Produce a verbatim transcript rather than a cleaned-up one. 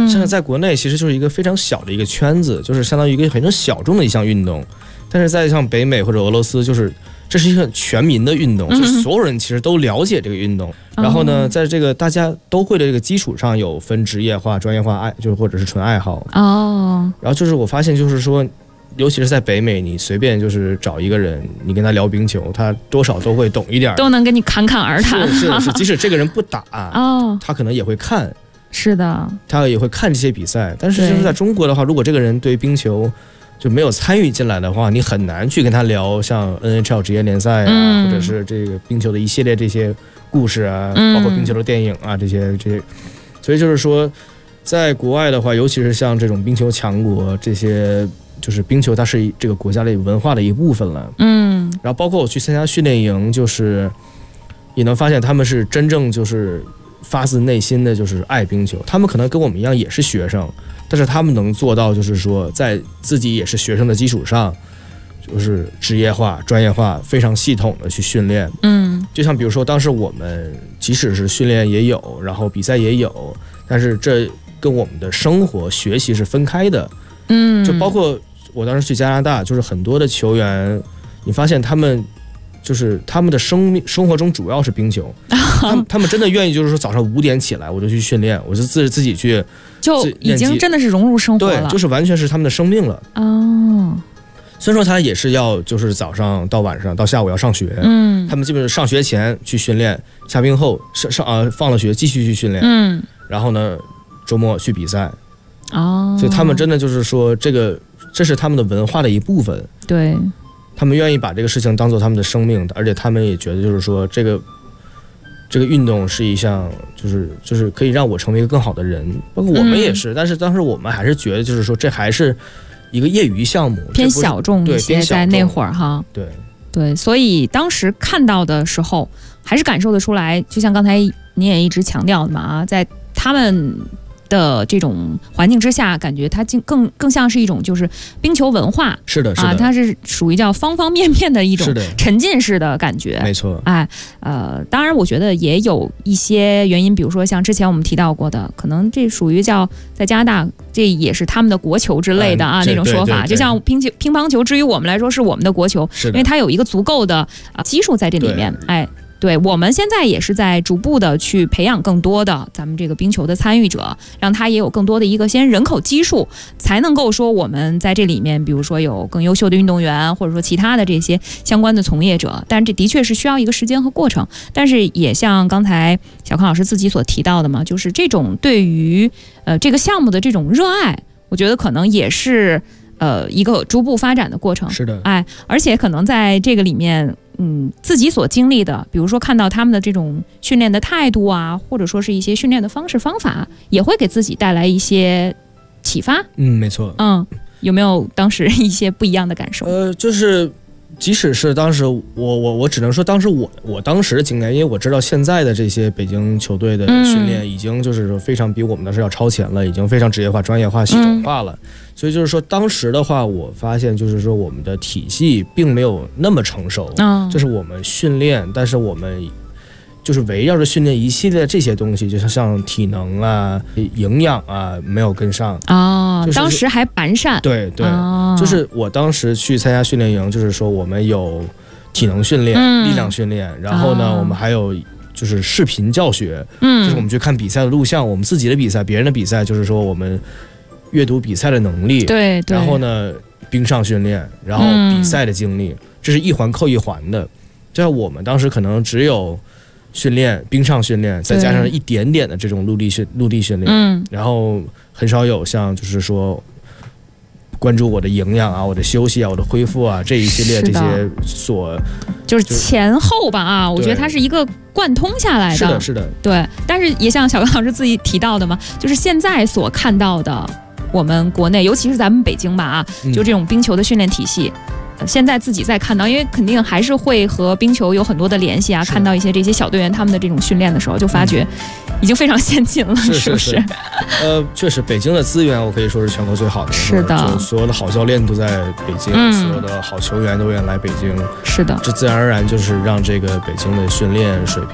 现在在国内其实就是一个非常小的一个圈子，就是相当于一个非常小众的一项运动，但是在像北美或者俄罗斯，就是这是一个全民的运动，就是所有人其实都了解这个运动。嗯、然后呢，在这个大家都会的这个基础上，有分职业化、专业化爱，就是或者是纯爱好。哦。然后就是我发现，就是说，尤其是在北美，你随便就是找一个人，你跟他聊冰球，他多少都会懂一点， 都能跟你侃侃而谈。 是是是，即使这个人不打，哦，他可能也会看。 是的， 他也会看这些比赛。但是就是在中国的话，如果这个人对冰球就没有参与进来的话，你很难去跟他聊像 N H L 职业联赛啊、嗯，或者是这个冰球的一系列这些故事啊，嗯、包括冰球的电影啊，这些这些。所以就是说，在国外的话，尤其是像这种冰球强国，这些就是冰球它是这个国家的文化的一部分了。嗯，然后包括我去参加训练营，就是也能发现他们是真正就是发自内心的就是爱冰球。他们可能跟我们一样也是学生。但是他们能做到，就是说，在自己也是学生的基础上，就是职业化、专业化、非常系统的去训练。嗯，就像比如说，当时我们即使是训练也有，然后比赛也有，但是这跟我们的生活、学习是分开的。嗯，就包括我当时去加拿大，就是很多的球员，你发现他们就是他们的生命生活中主要是冰球。他们他们真的愿意，就是说早上五点起来我就去训练，我就自自己去， 就已经真的是融入生活了， 对，就是完全是他们的生命了。哦，虽然说他也是要就是早上到晚上到下午要上学，嗯，他们基本上上学前去训练，下班后上上啊放了学继续去训练，嗯，然后呢周末去比赛。哦，所以他们真的就是说这个这是他们的文化的一部分， 对， 他们愿意把这个事情当做他们的生命，而且他们也觉得就是说这个。这个运动是一项，就是就是可以让我成为一个更好的人，包括我们也是。嗯、但是当时我们还是觉得，就是说这还是一个业余项目， 偏小众一些，在那会儿哈。 对对，所以当时看到的时候，还是感受得出来。就像刚才你也一直强调的嘛啊，在他们的这种环境之下，感觉它更更像是一种就是冰球文化。 是的，是的， 啊，它是属于叫方方面面的一种沉浸式的感觉。 没错， 哎，呃，当然，我觉得也有一些原因，比如说像之前我们提到过的，可能这属于叫在加拿大，这也是他们的国球之类的啊、嗯、那种说法，就像乒球、乒乓球，至于我们来说是我们的国球，因为它有一个足够的啊基数在这里面，哎。对，我们现在也是在逐步的去培养更多的咱们这个冰球的参与者，让他也有更多的一个先人口基数，才能够说我们在这里面，比如说有更优秀的运动员，或者说其他的这些相关的从业者。但是这的确是需要一个时间和过程。但是也像刚才小康老师自己所提到的嘛，就是这种对于呃这个项目的这种热爱，我觉得可能也是呃一个逐步发展的过程。 是的， 哎，而且可能在这个里面。嗯，自己所经历的，比如说看到他们的这种训练的态度啊，或者说是一些训练的方式方法，也会给自己带来一些启发。 嗯，没错。 嗯，有没有当时一些不一样的感受？ 呃，就是即使是当时我我我只能说当时我我当时的经验，因为我知道现在的这些北京球队的训练已经就是说非常比我们当时要超前了，已经非常职业化、专业化、系统化了。嗯，所以就是说，当时的话，我发现就是说，我们的体系并没有那么成熟。嗯，就是我们训练，但是我们就是围绕着训练一系列这些东西，就像像体能啊、营养啊，没有跟上。 哦， 就是、 当时还完善。 对对、哦，就是我当时去参加训练营，就是说我们有体能训练、嗯、力量训练，然后呢，哦、我们还有。就是视频教学，嗯，就是我们去看比赛的录像，我们自己的比赛、别人的比赛，就是说我们阅读比赛的能力， 对，对， 然后呢，冰上训练，然后比赛的经历，嗯、这是一环扣一环的。就像我们当时可能只有训练、冰上训练，再加上一点点的这种陆地训、陆地训练，嗯，然后很少有像就是说。关注我的营养啊，我的休息啊，我的恢复啊，这一系列这些所就是前后吧啊，我觉得它是一个贯通下来的， 是的，是的， 对。但是也像小刚老师自己提到的嘛，就是现在所看到的，我们国内，尤其是咱们北京吧啊，就这种冰球的训练体系。嗯，现在自己在看到，因为肯定还是会和冰球有很多的联系啊。看到一些这些小队员他们的这种训练的时候，就发觉已经非常先进了， 是是不是？ 呃，确实，北京的资源我可以说是全国最好的。 是的， 就所有的好教练都在北京，嗯，所有的好球员都愿意来北京。 是的， 这自然而然就是让这个北京的训练水平